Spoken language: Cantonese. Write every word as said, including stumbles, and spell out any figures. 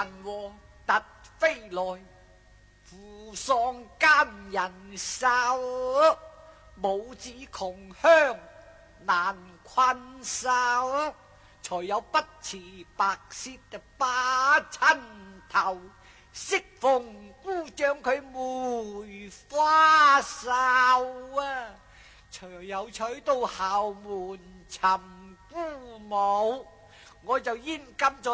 和突飛來，扶喪奸人手，母子窮鄉難困守，才有不辭白舌把親頭，適逢姑丈佢梅花壽啊，才有娶到校門尋姑母，我就煙禁在